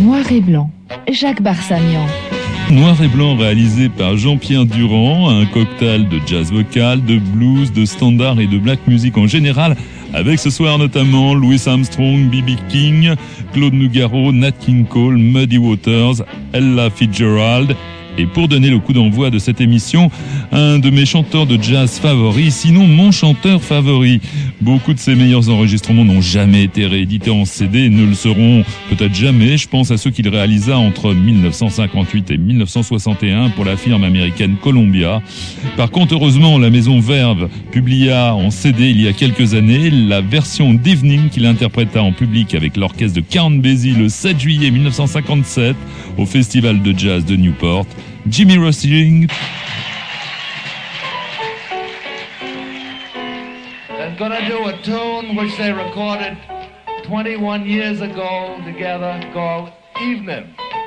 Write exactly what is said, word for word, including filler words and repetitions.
Noir et blanc, Jacques Barsamian. Noir et blanc réalisé par Jean-Pierre Durand, un cocktail de jazz vocal, de blues, de standard et de black music en général, avec ce soir notamment Louis Armstrong, B B King, Claude Nougaro, Nat King Cole, Muddy Waters, Ella Fitzgerald. Et pour donner le coup d'envoi de cette émission, un de mes chanteurs de jazz favoris, sinon mon chanteur favori. Beaucoup de ses meilleurs enregistrements n'ont jamais été réédités en C D et ne le seront peut-être jamais. Je pense à ceux qu'il réalisa entre dix-neuf cent cinquante-huit et dix-neuf cent soixante et un pour la firme américaine Columbia. Par contre, heureusement, la maison Verve publia en C D il y a quelques années la version d'Evening qu'il interpréta en public avec l'orchestre de Count Basie le sept juillet dix-neuf cent cinquante-sept au Festival de Jazz de Newport. Jimmy Rushing. I'm gonna do a tune which they recorded twenty-one years ago together called Evening.